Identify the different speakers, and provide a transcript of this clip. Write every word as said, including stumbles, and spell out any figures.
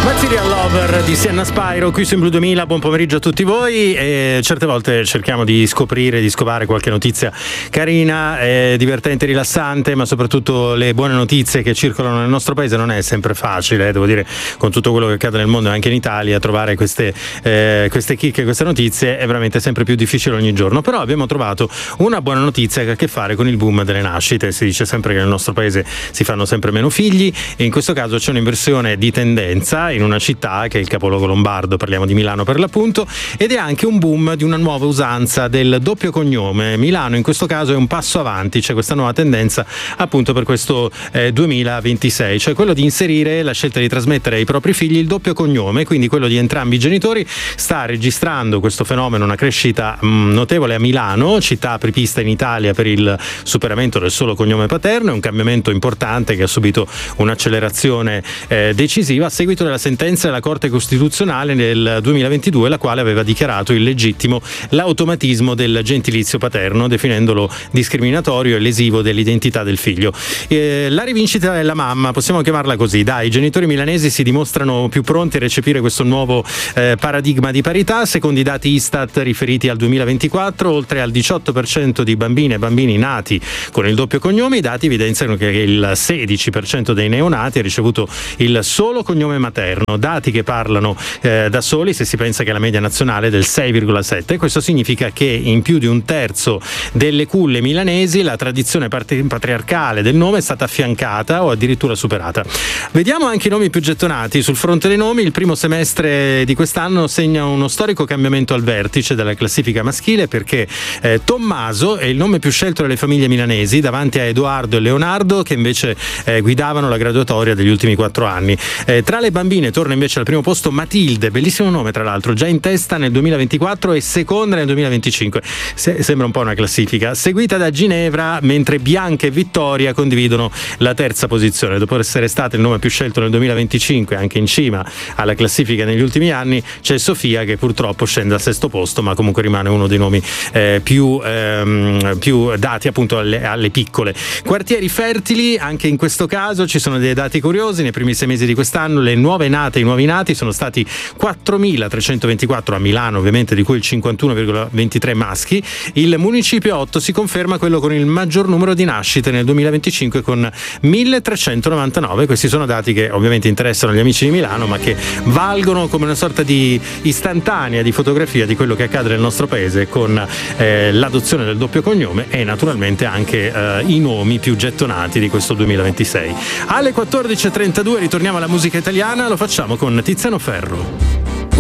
Speaker 1: Material Lover di Sienna Spyro qui su In Blu duemila. Buon pomeriggio a tutti voi. E certe volte cerchiamo di scoprire, di scovare qualche notizia carina, eh, divertente, rilassante, ma soprattutto le buone notizie che circolano nel nostro paese. Non è sempre facile, eh, devo dire, con tutto quello che accade nel mondo e anche in Italia, trovare queste, eh, queste chicche, queste notizie è veramente sempre più difficile ogni giorno. Però abbiamo trovato una buona notizia che ha a che fare con il boom delle nascite. Si dice sempre che nel nostro paese si fanno sempre meno figli e in questo caso c'è un'inversione di tendenza in una città che è il capoluogo lombardo, parliamo di Milano per l'appunto, ed è anche un boom di una nuova usanza del doppio cognome. Milano in questo caso è un passo avanti, c'è questa nuova tendenza appunto per questo eh, duemilaventisei, cioè quello di inserire la scelta di trasmettere ai propri figli il doppio cognome, quindi quello di entrambi i genitori. Sta registrando questo fenomeno una crescita mh, notevole a Milano, città apripista in Italia per il superamento del solo cognome paterno. È un cambiamento importante che ha subito un'accelerazione eh, decisiva a seguito della sentenza della Corte Costituzionale nel duemilaventidue, la quale aveva dichiarato illegittimo l'automatismo del gentilizio paterno, definendolo discriminatorio e lesivo dell'identità del figlio. Eh, la rivincita della mamma, possiamo chiamarla così, dai, i genitori milanesi si dimostrano più pronti a recepire questo nuovo eh, paradigma di parità. Secondo i dati Istat riferiti al duemilaventiquattro, oltre al diciotto per cento di bambine e bambini nati con il doppio cognome, i dati evidenziano che il sedici per cento dei neonati ha ricevuto il solo cognome materno, dati che parlano eh, da soli se si pensa che la media nazionale è del sei virgola sette. Questo significa che in più di un terzo delle culle milanesi la tradizione patriarcale del nome è stata affiancata o addirittura superata. Vediamo anche i nomi più gettonati. Sul fronte dei nomi, il primo semestre di quest'anno segna uno storico cambiamento al vertice della classifica maschile, perché eh, Tommaso è il nome più scelto dalle famiglie milanesi, davanti a Edoardo e Leonardo, che invece eh, guidavano la graduatoria degli ultimi quattro anni. Eh, tra le bambine torna invece al primo posto Matilde, bellissimo nome tra l'altro, già in testa nel duemilaventiquattro e seconda nel duemilaventicinque. Se, sembra un po' una classifica, seguita da Ginevra, mentre Bianca e Vittoria condividono la terza posizione. Dopo essere stato il nome più scelto nel duemilaventicinque, anche in cima alla classifica negli ultimi anni, c'è Sofia che purtroppo scende al sesto posto, ma comunque rimane uno dei nomi eh, più, ehm, più dati appunto alle, alle piccole. Quartieri fertili, anche in questo caso ci sono dei dati curiosi. Nei primi sei mesi di quest'anno le nuove nate, i nuovi nati sono stati quattromilatrecentoventiquattro a Milano, ovviamente, di cui il cinquantuno virgola ventitré maschi. Il municipio otto si conferma quello con il maggior numero di nascite nel duemilaventicinque con milletrecentonovantanove. Questi sono dati che ovviamente interessano gli amici di Milano, ma che valgono come una sorta di istantanea di fotografia di quello che accade nel nostro paese con eh, l'adozione del doppio cognome e naturalmente anche eh, i nomi più gettonati di questo duemilaventisei. Alle quattordici e trentadue ritorniamo alla musica italiana, lo facciamo con Tiziano Ferro.